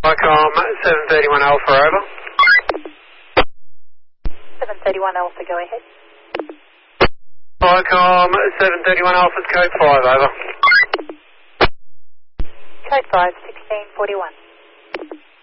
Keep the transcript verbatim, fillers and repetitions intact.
Icom seven thirty-one Alpha, over. seven thirty-one Alpha, go ahead. Icom seven thirty-one Alpha's code five, over. Code five, sixteen forty-one.